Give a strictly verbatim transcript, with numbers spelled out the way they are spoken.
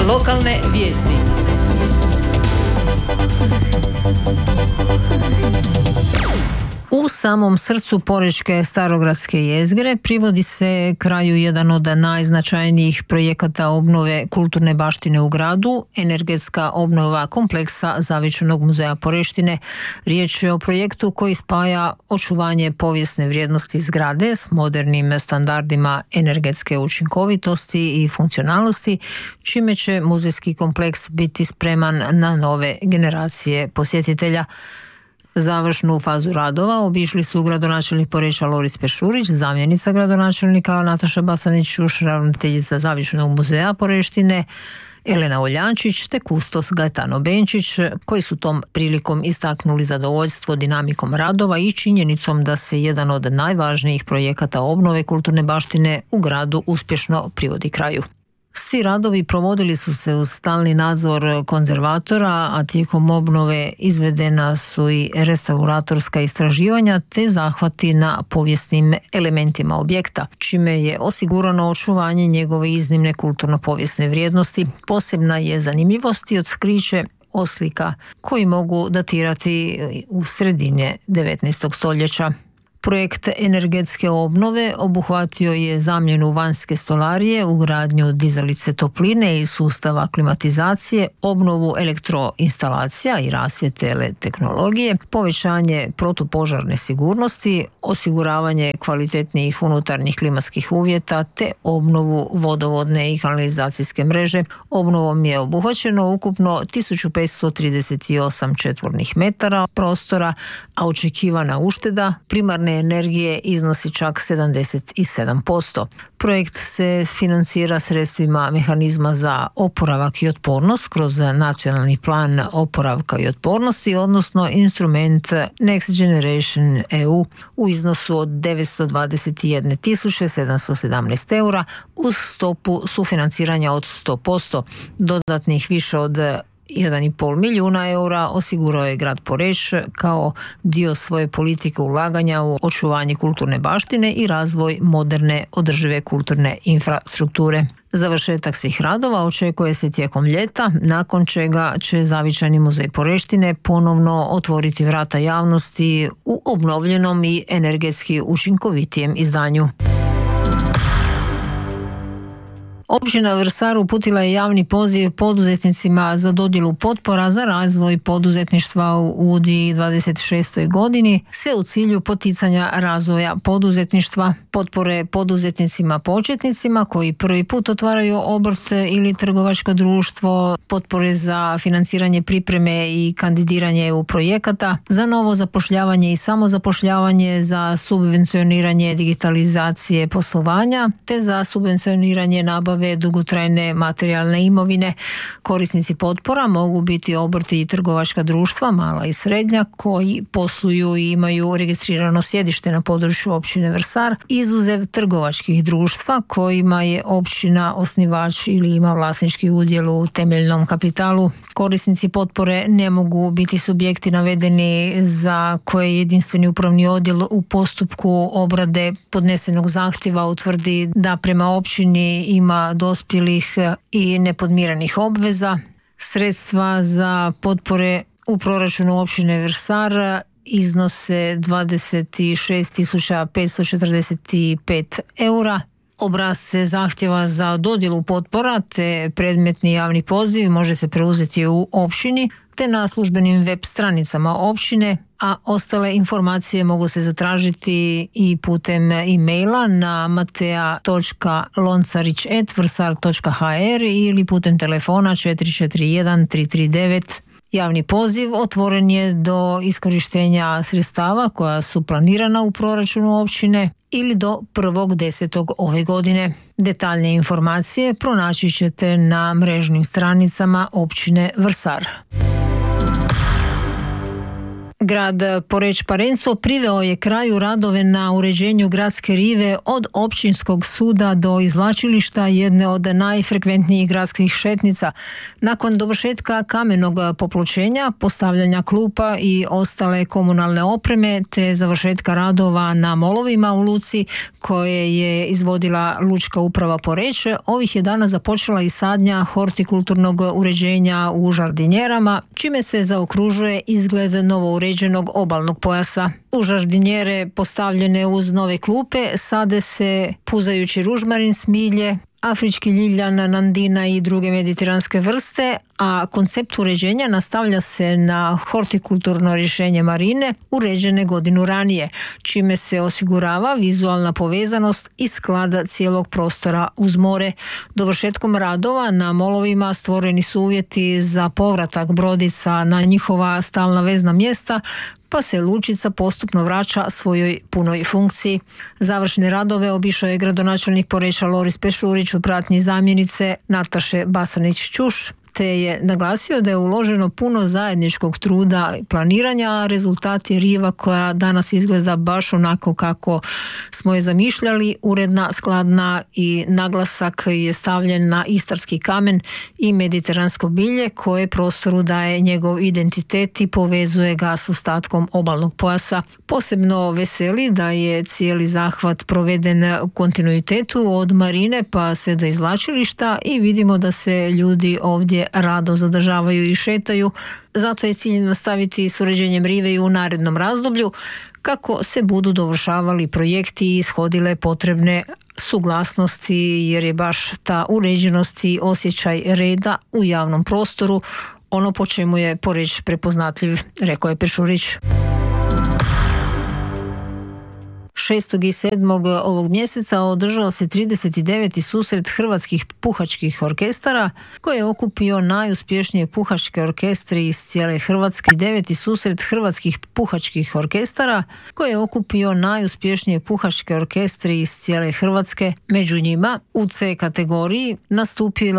Lokalne vijesti. U samom srcu porečke starogradske jezgre privodi se kraju jedan od najznačajnijih projekata obnove kulturne baštine u gradu, energetska obnova kompleksa Zavičajnog muzeja Poreštine. Riječ je o projektu koji spaja očuvanje povijesne vrijednosti zgrade s modernim standardima energetske učinkovitosti i funkcionalnosti, čime će muzejski kompleks biti spreman na nove generacije posjetitelja. Završnu fazu radova obišli su gradonačelnik Poreča Loris Peršurić, zamjenica gradonačelnika Nataša Basanić-Čuš, ravnateljica Zavičajnog muzeja Poreštine Elena Oljančić te kustos Gaetano Benčić, koji su tom prilikom istaknuli zadovoljstvo dinamikom radova i činjenicom da se jedan od najvažnijih projekata obnove kulturne baštine u gradu uspješno privodi kraju. Svi radovi provodili su se uz stalni nadzor konzervatora, a tijekom obnove izvedena su i restauratorska istraživanja te zahvati na povijesnim elementima objekta, čime je osigurano očuvanje njegove iznimne kulturno-povijesne vrijednosti. Posebna je zanimljivost i otkriće oslika koji mogu datirati u sredine devetnaestog stoljeća. Projekt energetske obnove obuhvatio je zamjenu vanjske stolarije, ugradnju dizalice topline i sustava klimatizacije, obnovu elektroinstalacija i rasvjete tehnologije, povećanje protupožarne sigurnosti, osiguravanje kvalitetnijih unutarnjih klimatskih uvjeta te obnovu vodovodne i kanalizacijske mreže. Obnovom je obuhvaćeno ukupno tisuću petsto trideset osam četvornih metara prostora, a očekivana ušteda primarne energije iznosi čak sedamdeset sedam posto. Projekt se financira sredstvima mehanizma za oporavak i otpornost kroz nacionalni plan oporavka i otpornosti, odnosno instrument Next Generation E U u iznosu od devetsto dvadeset jedne tisuće sedamsto sedamnaest eura uz stopu sufinanciranja od sto posto. Dodatnih više od jedan i pol milijuna eura osigurao je grad Poreč kao dio svoje politike ulaganja u očuvanje kulturne baštine i razvoj moderne održive kulturne infrastrukture. Završetak svih radova očekuje se tijekom ljeta, nakon čega će Zavičajni muzej Poreštine ponovno otvoriti vrata javnosti u obnovljenom i energetski učinkovitijem izdanju. Općina Vrsar uputila je javni poziv poduzetnicima za dodjelu potpora za razvoj poduzetništva u dvije tisuće dvadeset šestoj godini, sve u cilju poticanja razvoja poduzetništva. Potpore poduzetnicima početnicima koji prvi put otvaraju obrt ili trgovačko društvo, potpore za financiranje pripreme i kandidiranje u projekata, za novo zapošljavanje i samozapošljavanje, za subvencioniranje digitalizacije poslovanja, te za subvencioniranje nabave dugotrajne materijalne imovine. Korisnici potpora mogu biti obrti i trgovačka društva, mala i srednja, koji posluju i imaju registrirano sjedište na području općine Vrsar, izuzev trgovačkih društva kojima je općina osnivač ili ima vlasnički udjel u temeljnom kapitalu. Korisnici potpore ne mogu biti subjekti navedeni za koje jedinstveni upravni odjel u postupku obrade podnesenog zahtjeva utvrdi da prema općini ima dospjelih i nepodmirenih obveza. Sredstva za potpore u proračunu općine Vrsar iznose dvadeset šest tisuća petsto četrdeset pet eura. Obrasce zahtjeva za dodjelu potpora te predmetni javni poziv može se preuzeti u općini te na službenim web stranicama općine, a ostale informacije mogu se zatražiti i putem e-maila na matea točka loncarić at vrsar točka ha er ili putem telefona četiri četiri jedan tri tri devet. Javni poziv otvoren je do iskorištenja sredstava koja su planirana u proračunu općine ili do prvog desetog ove godine. Detaljnije informacije pronaći ćete na mrežnim stranicama općine Vrsar. Grad Poreč-Parenco priveo je kraju radove na uređenju gradske rive od općinskog suda do izvlačilišta, jedne od najfrekventnijih gradskih šetnica. Nakon dovršetka kamenog popločenja, postavljanja klupa i ostale komunalne opreme te završetka radova na molovima u luci koje je izvodila Lučka uprava Poreč, ovih je dana započela i sadnja hortikulturnog uređenja u žardinjerama, čime se zaokružuje izgled novo uređenog obalnog pojasa. U žardinjere postavljene uz nove klupe sade se puzajući ružmarin, smilje, afrički ljiljan, nandina i druge mediteranske vrste, a koncept uređenja nastavlja se na hortikulturno rješenje marine uređene godinu ranije, čime se osigurava vizualna povezanost i sklada cijelog prostora uz more. Dovršetkom radova na molovima stvoreni su uvjeti za povratak brodica na njihova stalna vezna mjesta, pa se lučica postupno vraća svojoj punoj funkciji. Završne radove obišao je gradonačelnik Poreča Loris Pešurić u pratnji zamjenice Nataše Basanić-Ćuš, te je naglasio da je uloženo puno zajedničkog truda i planiranja, a rezultat je riva koja danas izgleda baš onako kako smo je zamišljali, uredna, skladna i naglasak je stavljen na istarski kamen i mediteransko bilje koje prostoru daje njegov identitet i povezuje ga s ostatkom obalnog pojasa. Posebno veseli da je cijeli zahvat proveden u kontinuitetu od marine pa sve do izvlačilišta i vidimo da se ljudi ovdje rado zadržavaju i šetaju. Zato je cilj nastaviti s uređenjem rive i u narednom razdoblju kako se budu dovršavali projekti i ishodile potrebne suglasnosti, jer je baš ta uređenost i osjećaj reda u javnom prostoru ono po čemu je Poreč prepoznatljiv, rekao je Pešurić. šestog i sedmog ovog mjeseca održao se trideset deveti susret hrvatskih puhačkih orkestara koji je okupio najuspješnije puhačke orkestre iz cijele Hrvatske. Deveti susret hrvatskih puhačkih orkestara koji je okupio najuspješnije puhačke orkestre iz cijele Hrvatske. Među njima u C kategoriji nastupilo